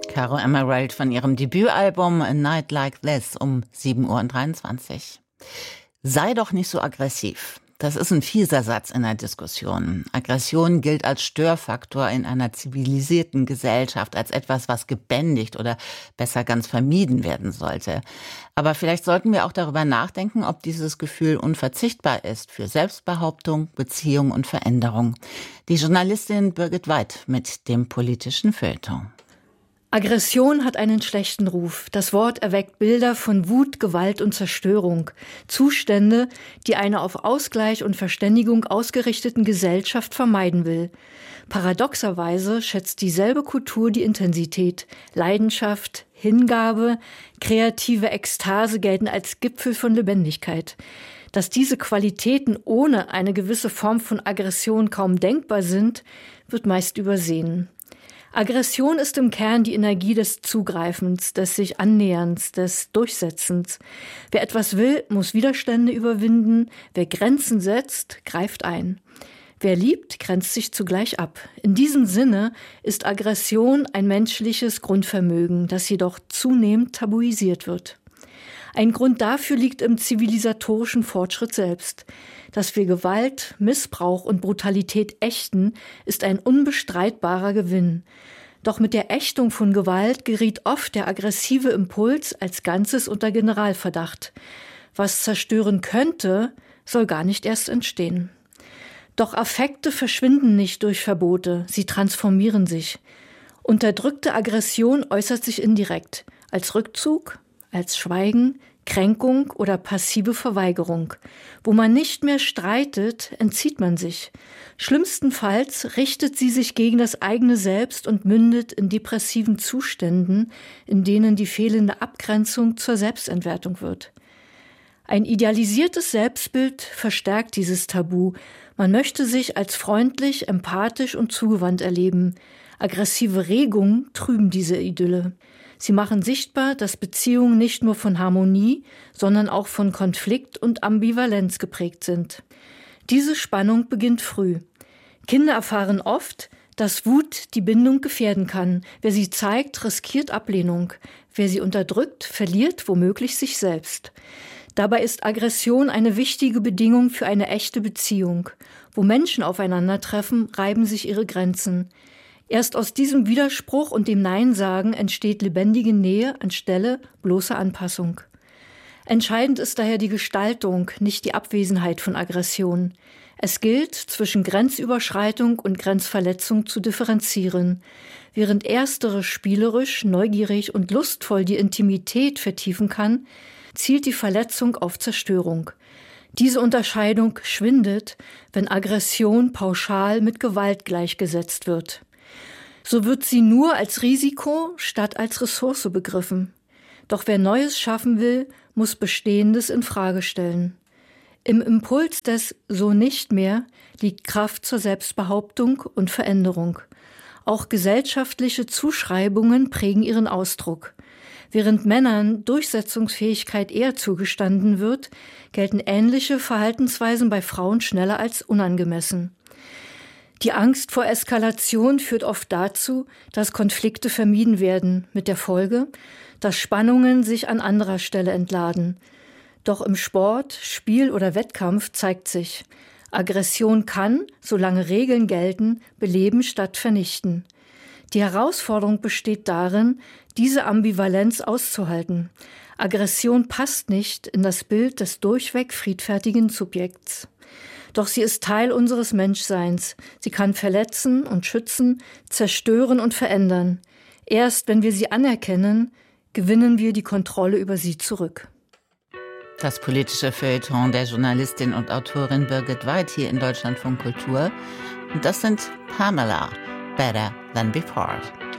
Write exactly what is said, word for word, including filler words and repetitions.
Caro Emerald von ihrem Debütalbum A Night Like This um sieben Uhr dreiundzwanzig. Sei doch nicht so aggressiv. Das ist ein fieser Satz in der Diskussion. Aggression gilt als Störfaktor in einer zivilisierten Gesellschaft, als etwas, was gebändigt oder besser ganz vermieden werden sollte. Aber vielleicht sollten wir auch darüber nachdenken, ob dieses Gefühl unverzichtbar ist für Selbstbehauptung, Beziehung und Veränderung. Die Journalistin Birgit Weid mit dem politischen Feuilleton. Aggression hat einen schlechten Ruf. Das Wort erweckt Bilder von Wut, Gewalt und Zerstörung. Zustände, die eine auf Ausgleich und Verständigung ausgerichteten Gesellschaft vermeiden will. Paradoxerweise schätzt dieselbe Kultur die Intensität. Leidenschaft, Hingabe, kreative Ekstase gelten als Gipfel von Lebendigkeit. Dass diese Qualitäten ohne eine gewisse Form von Aggression kaum denkbar sind, wird meist übersehen. Aggression ist im Kern die Energie des Zugreifens, des sich Annäherns, des Durchsetzens. Wer etwas will, muss Widerstände überwinden. Wer Grenzen setzt, greift ein. Wer liebt, grenzt sich zugleich ab. In diesem Sinne ist Aggression ein menschliches Grundvermögen, das jedoch zunehmend tabuisiert wird. Ein Grund dafür liegt im zivilisatorischen Fortschritt selbst. Dass wir Gewalt, Missbrauch und Brutalität ächten, ist ein unbestreitbarer Gewinn. Doch mit der Ächtung von Gewalt geriet oft der aggressive Impuls als Ganzes unter Generalverdacht. Was zerstören könnte, soll gar nicht erst entstehen. Doch Affekte verschwinden nicht durch Verbote, sie transformieren sich. Unterdrückte Aggression äußert sich indirekt, als Rückzug, als Schweigen, Kränkung oder passive Verweigerung. Wo man nicht mehr streitet, entzieht man sich. Schlimmstenfalls richtet sie sich gegen das eigene Selbst und mündet in depressiven Zuständen, in denen die fehlende Abgrenzung zur Selbstentwertung wird. Ein idealisiertes Selbstbild verstärkt dieses Tabu. Man möchte sich als freundlich, empathisch und zugewandt erleben. Aggressive Regungen trüben diese Idylle. Sie machen sichtbar, dass Beziehungen nicht nur von Harmonie, sondern auch von Konflikt und Ambivalenz geprägt sind. Diese Spannung beginnt früh. Kinder erfahren oft, dass Wut die Bindung gefährden kann. Wer sie zeigt, riskiert Ablehnung. Wer sie unterdrückt, verliert womöglich sich selbst. Dabei ist Aggression eine wichtige Bedingung für eine echte Beziehung. Wo Menschen aufeinandertreffen, reiben sich ihre Grenzen. Erst aus diesem Widerspruch und dem Nein-Sagen entsteht lebendige Nähe anstelle bloßer Anpassung. Entscheidend ist daher die Gestaltung, nicht die Abwesenheit von Aggression. Es gilt, zwischen Grenzüberschreitung und Grenzverletzung zu differenzieren. Während erstere spielerisch, neugierig und lustvoll die Intimität vertiefen kann, zielt die Verletzung auf Zerstörung. Diese Unterscheidung schwindet, wenn Aggression pauschal mit Gewalt gleichgesetzt wird. So wird sie nur als Risiko statt als Ressource begriffen. Doch wer Neues schaffen will, muss Bestehendes in Frage stellen. Im Impuls des So nicht mehr liegt Kraft zur Selbstbehauptung und Veränderung. Auch gesellschaftliche Zuschreibungen prägen ihren Ausdruck. Während Männern Durchsetzungsfähigkeit eher zugestanden wird, gelten ähnliche Verhaltensweisen bei Frauen schneller als unangemessen. Die Angst vor Eskalation führt oft dazu, dass Konflikte vermieden werden, mit der Folge, dass Spannungen sich an anderer Stelle entladen. Doch im Sport, Spiel oder Wettkampf zeigt sich, Aggression kann, solange Regeln gelten, beleben statt vernichten. Die Herausforderung besteht darin, diese Ambivalenz auszuhalten. Aggression passt nicht in das Bild des durchweg friedfertigen Subjekts. Doch sie ist Teil unseres Menschseins. Sie kann verletzen und schützen, zerstören und verändern. Erst wenn wir sie anerkennen, gewinnen wir die Kontrolle über sie zurück. Das politische Feuilleton der Journalistin und Autorin Birgit Weid hier in Deutschlandfunk Kultur. Und das sind Pamela, Better Than Before.